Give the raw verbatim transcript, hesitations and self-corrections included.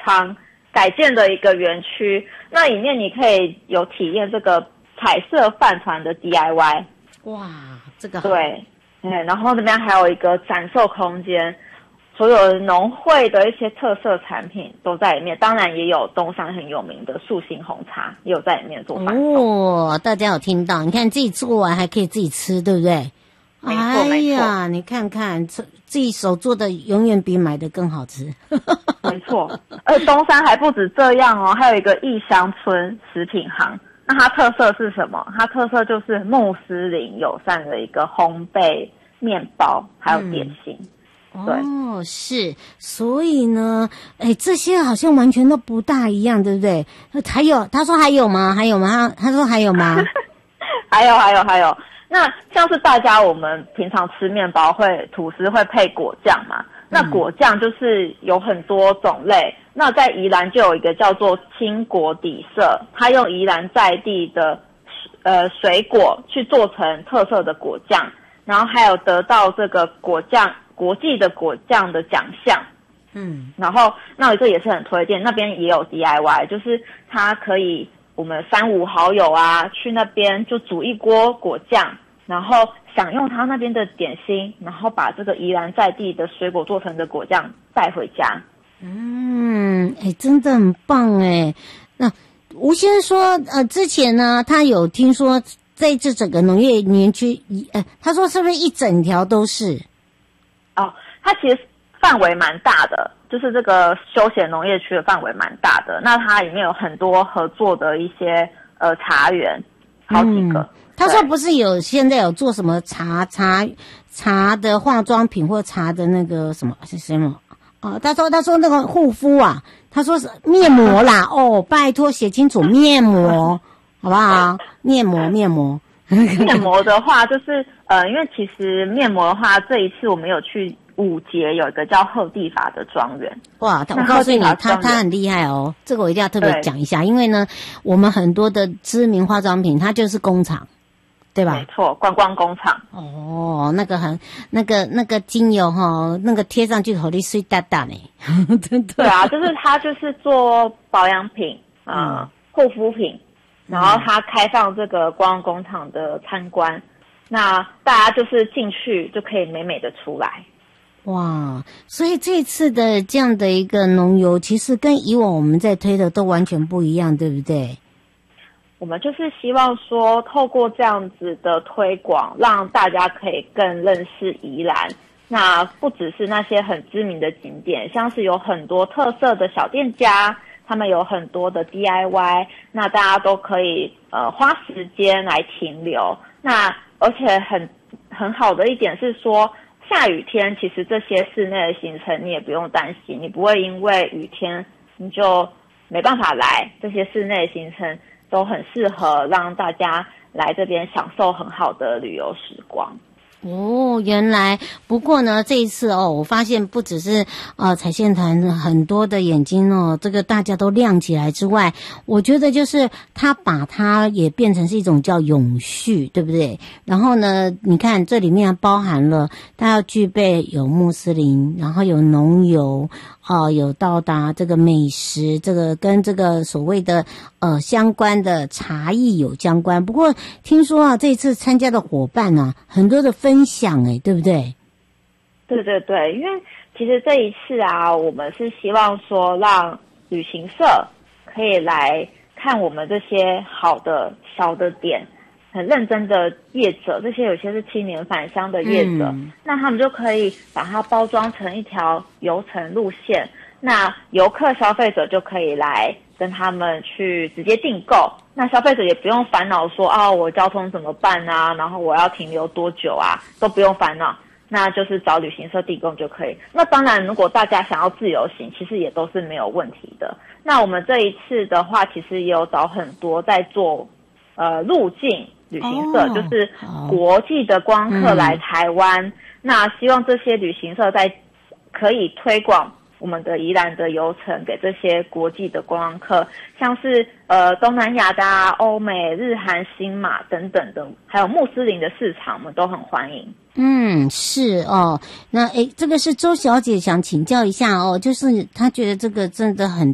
仓改建的一个园区，那里面你可以有体验这个彩色帆船的 D I Y。 哇，这个好。 对，嗯，然后那边还有一个展售空间，所有农会的一些特色产品都在里面，当然也有东山很有名的素心红茶也有在里面做贩售。 哦，大家有听到？你看自己做完还可以自己吃，对不对？ 没错， 哎没呀， 错， 你看看自己手做的永远比买的更好吃。 没错。而东山还不止这样哦，还有一个义乡村食品行。那它特色是什么？它特色就是穆斯林友善的一个烘焙面包还有点心。 嗯、 对哦，是，所以呢，哎，这些好像完全都不大一样，对不对？还有，他说还有吗？还有吗？他他说还有吗？ 还有，还有，还有。那像是大家我们平常吃面包会吐司会配果酱嘛？那果酱就是有很多种类。嗯、那在宜兰就有一个叫做青果底色，它用宜兰在地的呃水果去做成特色的果酱，然后还有得到这个果酱国际的果酱的奖项。嗯，然后那这也是很推荐，那边也有 D I Y， 就是它可以我们三五好友啊去那边就煮一锅果酱，然后享用他那边的点心，然后把这个宜兰在地的水果做成的果酱带回家。 嗯，哎，真的很棒哎。那吴先生说，呃，之前呢，他有听说在这整个农业园区，呃，他说是不是一整条都是？ 哦，它其实范围蛮大的，就是这个休闲农业区的范围蛮大的。那它里面有很多合作的一些呃茶园，好几个。嗯， 他说不是有现在有做什么茶茶茶的化妆品或茶的那个什么是什么？哦，他说他说那个护肤啊，他说是面膜啦。哦，拜托写清楚面膜，好不好？面膜面膜。 面膜的话，就是呃，因为其实面膜的话，这一次我们有去五节有一个叫鹤地法的庄园。 哇，我告诉你，他他很厉害哦，这个我一定要特别讲一下，因为呢，我们很多的知名化妆品，它就是工厂。对吧？ 没错，观光工厂。 哦，那个很那个那个精油哈，那个贴上去好利水大大呢。 对啊，就是它就是做保养品啊、护、呃、肤品，然后它开放这个观光工厂的参观，那大家就是进去就可以美美的出来。 哇，所以这次的这样的一个农游，其实跟以往我们在推的都完全不一样，对不对？ 我们就是希望说，透过这样子的推广，让大家可以更认识宜兰。那不只是那些很知名的景点，像是有很多特色的小店家，他们有很多的 D I Y， 那大家都可以呃花时间来停留。那而且很很好的一点是说，下雨天其实这些室内的行程你也不用担心，你不会因为雨天你就没办法来，这些室内的行程都很适合让大家来这边享受很好的旅游时光。 哦，原来不过呢，这一次哦，我发现不只是呃彩线团很多的眼睛哦，这个大家都亮起来之外，我觉得就是他把它也变成是一种叫永续，对不对？然后呢，你看这里面包含了它要具备有穆斯林，然后有农游。哦，有到达这个美食，这个跟这个所谓的呃相关的茶艺有相关。不过听说啊，这次参加的伙伴啊，很多的分享，哎，对不对？ 对对对，因为其实这一次啊，我们是希望说让旅行社可以来看我们这些好的小的点。很认真的业者，这些有些是青年返乡的业者、嗯、那他们就可以把它包装成一条游程路线，那游客消费者就可以来跟他们去直接订购，那消费者也不用烦恼说啊我交通怎么办啊，然后我要停留多久啊，都不用烦恼，那就是找旅行社订购就可以。那当然如果大家想要自由行，其实也都是没有问题的。那我们这一次的话，其实也有找很多在做呃入境旅行社、哦、就是国际的观光客来台湾、嗯、那希望这些旅行社在可以推广我们的宜兰的游程给这些国际的观光客，像是呃东南亚的啊、欧美、日韩、新马等等的，还有穆斯林的市场，我们都很欢迎。 嗯，是哦。那诶，这个是周小姐想请教一下哦，就是她觉得这个真的很